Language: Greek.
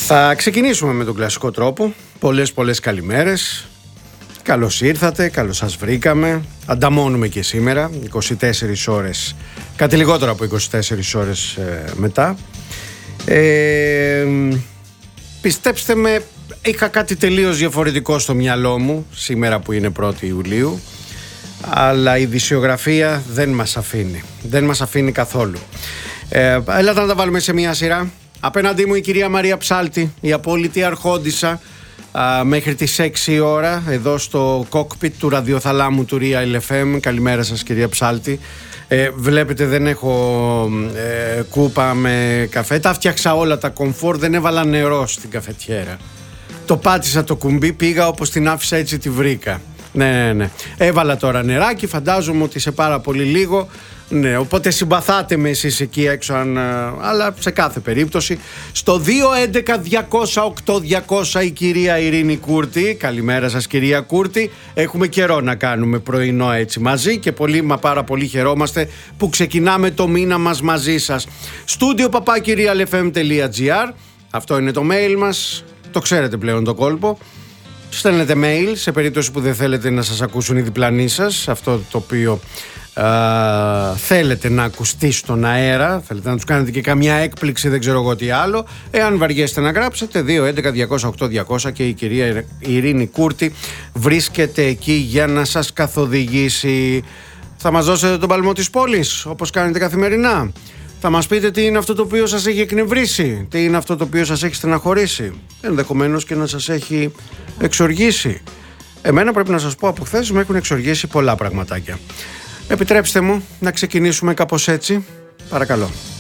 Θα ξεκινήσουμε με τον κλασικό τρόπο. Πολλές καλημέρες. Καλώς ήρθατε, καλώς σας βρήκαμε. Ανταμώνουμε και σήμερα 24 ώρες, κάτι λιγότερο από 24 ώρες μετά. Πιστέψτε με, είχα κάτι τελείως διαφορετικό στο μυαλό μου σήμερα που είναι 1η Ιουλίου, αλλά η ειδησιογραφία δεν μας αφήνει καθόλου. Έλατε να τα βάλουμε σε μια σειρά. Απέναντί μου η κυρία Μαρία Ψάλτη, η απόλυτη αρχόντισσα, μέχρι τις 6 ώρα εδώ στο κόκπιτ του ραδιοθαλάμου του Real FM. Καλημέρα σας κυρία Ψάλτη. Βλέπετε δεν έχω κούπα με καφέ. Τα φτιάξα όλα τα κομφόρ, δεν έβαλα νερό στην καφετιέρα. Το πάτησα το κουμπί, πήγα όπως την άφησα έτσι τη βρήκα. Ναι. Έβαλα τώρα νεράκι, φαντάζομαι ότι σε πάρα πολύ λίγο. Ναι, οπότε συμπαθάτε με εσείς εκεί έξω, αλλά σε κάθε περίπτωση. Στο 211-208-200 η κυρία Ειρήνη Κούρτη. Καλημέρα σας κυρία Κούρτη. Έχουμε καιρό να κάνουμε πρωινό έτσι μαζί και πάρα πολύ χαιρόμαστε που ξεκινάμε το μήνα μας μαζί σας. studio@realfm.gr. Αυτό είναι το mail μας. Το ξέρετε πλέον το κόλπο. Στέλνετε mail σε περίπτωση που δεν θέλετε να σας ακούσουν οι διπλανοί σας, αυτό το οποίο θέλετε να ακουστεί στον αέρα, θέλετε να τους κάνετε και καμιά έκπληξη, δεν ξέρω εγώ τι άλλο. Εάν βαριέστε να γράψετε, 211-208-200 και η κυρία Ειρήνη Κούρτη βρίσκεται εκεί για να σας καθοδηγήσει. Θα μας δώσετε τον παλμό της πόλης όπως κάνετε καθημερινά. Θα μας πείτε τι είναι αυτό το οποίο σας έχει εκνευρίσει, τι είναι αυτό το οποίο σας έχει στεναχωρήσει, ενδεχομένως και να σας έχει εξοργήσει. Εμένα πρέπει να σας πω από χθες με έχουν εξοργήσει πολλά πραγματάκια. Επιτρέψτε μου να ξεκινήσουμε κάπως έτσι, παρακαλώ.